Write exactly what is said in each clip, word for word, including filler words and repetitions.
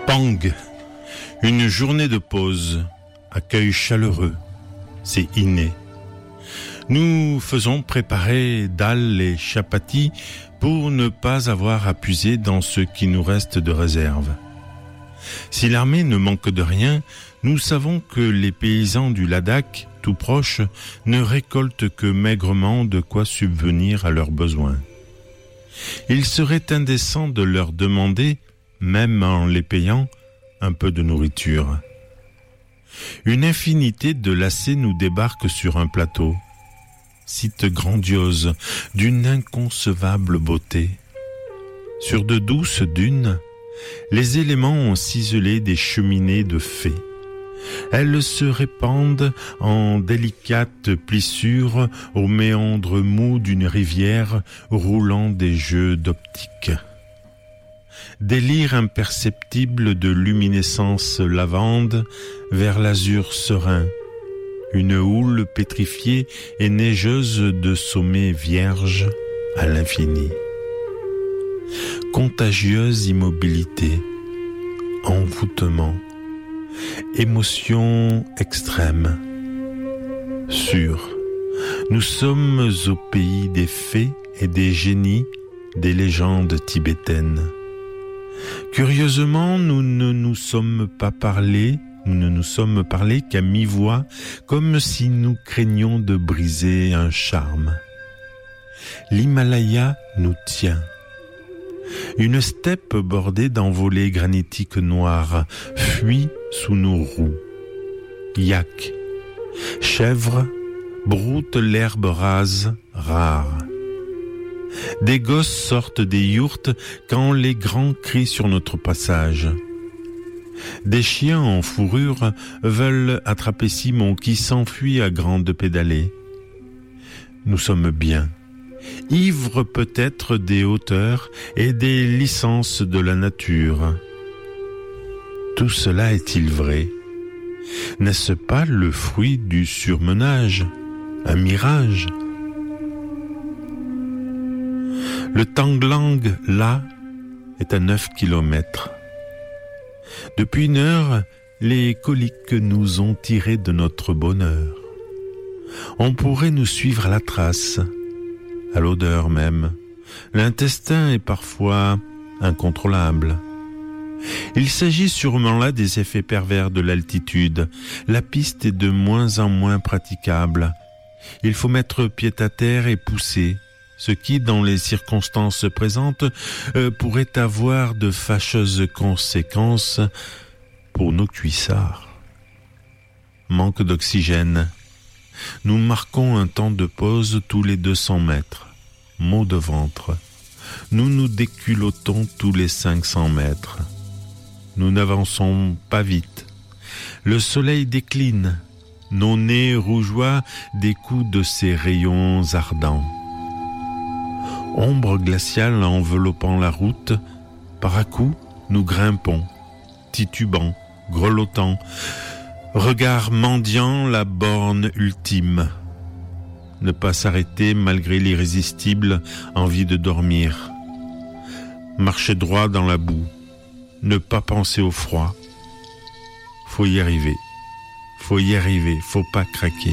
Pang, une journée de pause, accueil chaleureux, c'est inné. Nous faisons préparer dalles et chapatis pour ne pas avoir à puiser dans ce qui nous reste de réserve. Si l'armée ne manque de rien, nous savons que les paysans du Ladakh, tout proche, ne récoltent que maigrement de quoi subvenir à leurs besoins. Il serait indécent de leur demander, même en les payant, un peu de nourriture. Une infinité de lacets nous débarque sur un plateau, site grandiose, d'une inconcevable beauté. Sur de douces dunes, les éléments ont ciselé des cheminées de fées. Elles se répandent en délicates plissures aux méandres mous d'une rivière roulant des jeux d'optique. Délire imperceptible de luminescence lavande vers l'azur serein, une houle pétrifiée et neigeuse de sommets vierges à l'infini. Contagieuse immobilité, envoûtement, émotion extrême. Sûr, nous sommes au pays des fées et des génies des légendes tibétaines. Curieusement, nous ne nous sommes pas parlé, nous ne nous sommes parlé qu'à mi-voix, comme si nous craignions de briser un charme. L'Himalaya nous tient. Une steppe bordée d'envolées granitiques noires fuit sous nos roues. Yak, chèvres, broutent l'herbe rase, rare. Des gosses sortent des yourtes quand les grands crient sur notre passage. Des chiens en fourrure veulent attraper Simon qui s'enfuit à grandes pédalées. Nous sommes bien, ivres peut-être des hauteurs et des licences de la nature. Tout cela est-il vrai? N'est-ce pas le fruit du surmenage, un mirage? Le Tanglang, là, est à neuf kilomètres. Depuis une heure, les coliques nous ont tirés de notre bonheur. On pourrait nous suivre à la trace, à l'odeur même. L'intestin est parfois incontrôlable. Il s'agit sûrement là des effets pervers de l'altitude. La piste est de moins en moins praticable. Il faut mettre pied à terre et pousser, ce qui, dans les circonstances présentes, euh, pourrait avoir de fâcheuses conséquences pour nos cuissards. Manque d'oxygène. Nous marquons un temps de pause tous les deux cents mètres. Maux de ventre. Nous nous déculottons tous les cinq cents mètres. Nous n'avançons pas vite. Le soleil décline. Nos nez rougeoient des coups de ses rayons ardents. Ombre glaciale enveloppant la route, par à coup, nous grimpons, titubant, grelottant, regard mendiant la borne ultime. Ne pas s'arrêter malgré l'irrésistible envie de dormir. Marcher droit dans la boue, ne pas penser au froid. Faut y arriver, faut y arriver, faut pas craquer.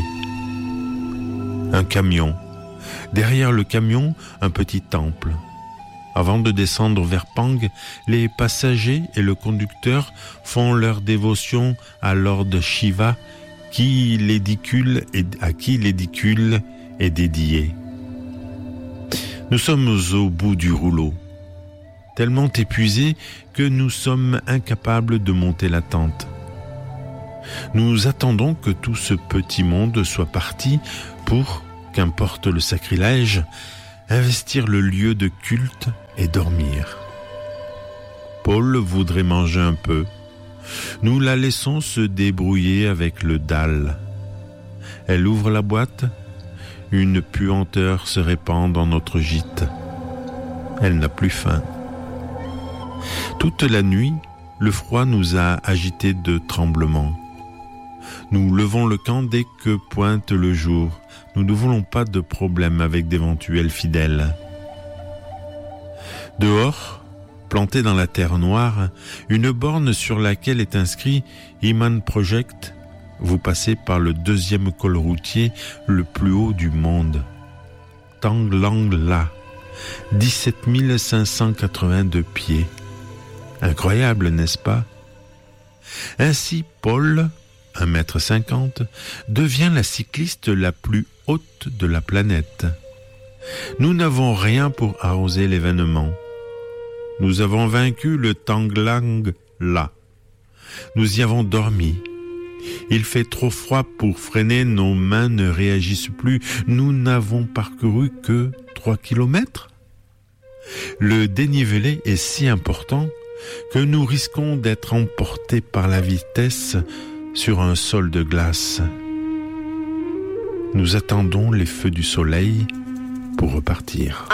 Un camion. Derrière le camion, un petit temple. Avant de descendre vers Pang, les passagers et le conducteur font leur dévotion à Lord Shiva, qui l'édicule et à qui l'édicule est dédié. Nous sommes au bout du rouleau, tellement épuisés que nous sommes incapables de monter la tente. Nous attendons que tout ce petit monde soit parti pour, qu'importe le sacrilège, investir le lieu de culte et dormir. Paul voudrait manger un peu. Nous la laissons se débrouiller avec le dalle. Elle ouvre la boîte. Une puanteur se répand dans notre gîte. Elle n'a plus faim. Toute la nuit, le froid nous a agités de tremblements. Nous levons le camp dès que pointe le jour. Nous ne voulons pas de problème avec d'éventuels fidèles. Dehors, plantée dans la terre noire, une borne sur laquelle est inscrit Iman Project. Vous passez par le deuxième col routier le plus haut du monde. Tanglangla, dix-sept mille cinq cent quatre-vingt-deux pieds. Incroyable, n'est-ce pas? Ainsi, Paul, un mètre cinquante, devient la cycliste la plus haute de la planète. Nous n'avons rien pour arroser l'événement. Nous avons vaincu le Tanglangla. Nous y avons dormi. Il fait trop froid pour freiner, nos mains ne réagissent plus. Nous n'avons parcouru que trois kilomètres. Le dénivelé est si important que nous risquons d'être emportés par la vitesse sur un sol de glace. Nous attendons les feux du soleil pour repartir.